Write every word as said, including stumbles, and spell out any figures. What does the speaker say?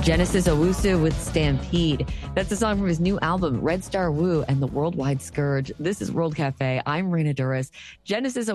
Genesis Owusu with Stampede. That's a song from his new album, Red Star Woo and the Worldwide Scourge. This is World Cafe. I'm Raina Douris. Genesis